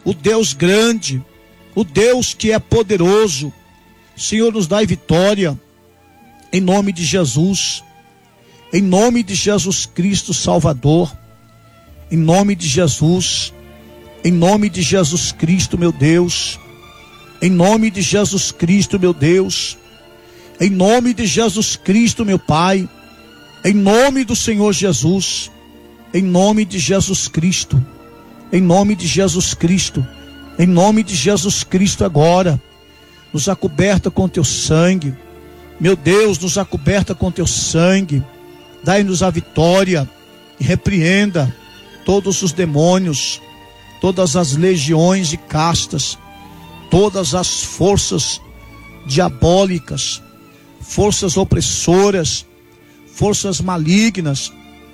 o Deus grande, o Deus que é poderoso. Senhor, nos dai vitória, em nome de Jesus, em nome de Jesus Cristo Salvador, em nome de Jesus, em nome de Jesus Cristo, meu Deus, em nome de Jesus Cristo, meu Deus, em nome de Jesus Cristo, meu Pai, em nome do Senhor Jesus, em nome de Jesus Cristo, em nome de Jesus Cristo, em nome de Jesus Cristo agora, nos acoberta com teu sangue, meu Deus, nos acoberta com teu sangue, dai-nos a vitória e repreenda todos os demônios, todas as legiões de castas, todas as forças diabólicas, forças opressoras, forças malignas,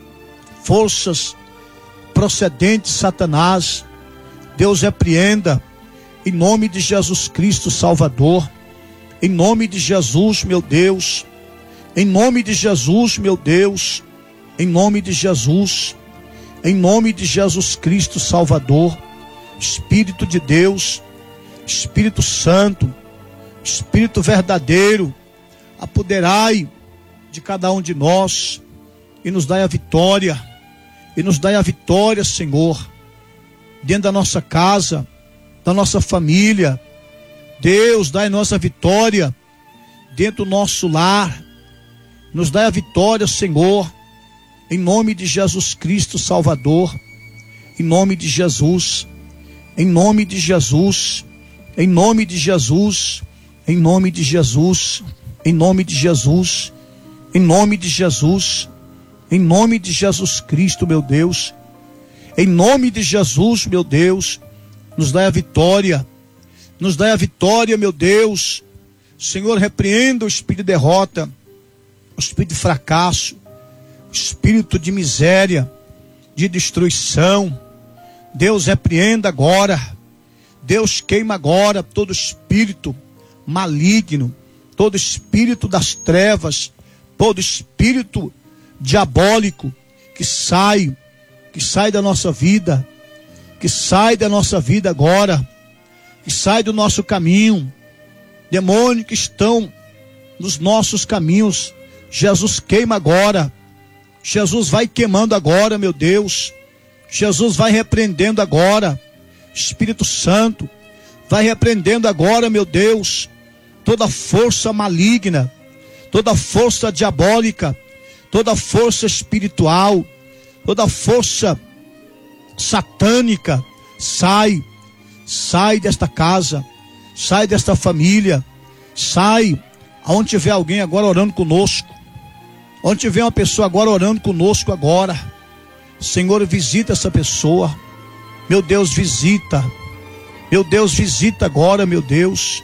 forças procedentes de Satanás. Deus, repreenda em nome de Jesus Cristo Salvador, em nome de Jesus, meu Deus, em nome de Jesus, meu Deus, em nome de Jesus, em nome de Jesus Cristo Salvador. Espírito de Deus, Espírito Santo, Espírito verdadeiro, apoderai de cada um de nós e nos dai a vitória, e nos dai a vitória, Senhor, dentro da nossa casa, da nossa família. Deus, dai nossa vitória dentro do nosso lar, nos dai a vitória, Senhor, em nome de Jesus Cristo Salvador, em nome de Jesus, em nome de Jesus, em nome de Jesus, em nome de Jesus, em nome de Jesus, em nome de Jesus, em nome de Jesus Cristo, meu Deus, em nome de Jesus, meu Deus, nos dai a vitória, meu Deus. Senhor, repreenda o espírito de derrota, o espírito de fracasso, o espírito de miséria, de destruição. Deus, repreenda agora. Deus, queima agora todo espírito maligno, todo espírito das trevas, todo espírito diabólico que sai da nossa vida, que sai da nossa vida agora, que sai do nosso caminho. Demônios que estão nos nossos caminhos, Jesus, queima agora. Jesus vai queimando agora, meu Deus. Jesus vai repreendendo agora. Espírito Santo, vai repreendendo agora, meu Deus, toda força maligna, toda força diabólica, toda força espiritual, toda força satânica. Sai desta casa, sai desta família, sai. Aonde tiver alguém agora orando conosco, onde tiver uma pessoa agora orando conosco agora, Senhor, visita essa pessoa, meu Deus, visita, meu Deus, visita agora, meu Deus,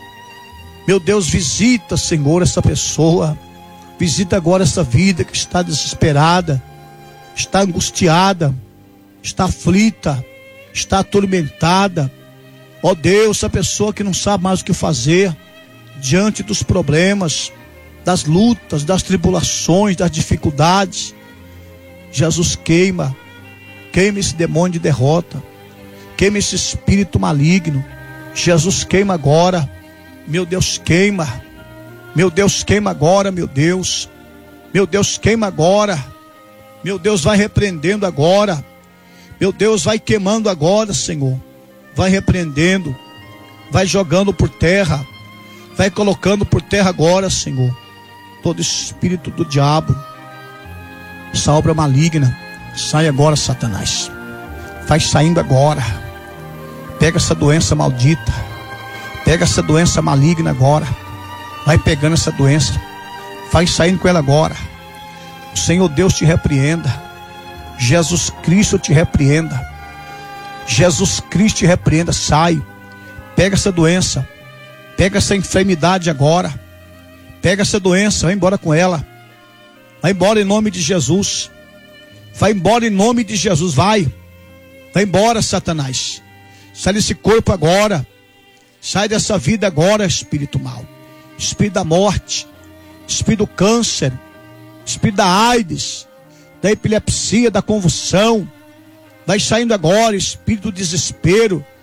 visita, Senhor, essa pessoa, visita agora essa vida que está desesperada, está angustiada, está aflita, está atormentada. Ó Deus, essa pessoa que não sabe mais o que fazer diante dos problemas, das lutas, das tribulações, das dificuldades. Jesus, queima esse demônio de derrota, queima esse espírito maligno. Jesus, queima agora, meu Deus, queima, meu Deus, queima agora, meu Deus, queima agora, meu Deus, vai repreendendo agora, meu Deus, vai queimando agora, Senhor, vai repreendendo, vai jogando por terra, vai colocando por terra agora, Senhor, todo espírito do diabo, essa obra maligna. Sai agora, Satanás, vai saindo agora. Pega essa doença maldita, pega essa doença maligna agora, vai pegando essa doença, vai saindo com ela agora. O Senhor Deus te repreenda, Jesus Cristo te repreenda, Jesus Cristo te repreenda. Sai, pega essa doença, pega essa enfermidade agora, pega essa doença, vai embora com ela, vai embora em nome de Jesus, vai embora em nome de Jesus, vai embora, Satanás, sai desse corpo agora, sai dessa vida agora, espírito mau, espírito da morte, espírito do câncer, espírito da AIDS, da epilepsia, da convulsão, vai saindo agora, espírito do desespero,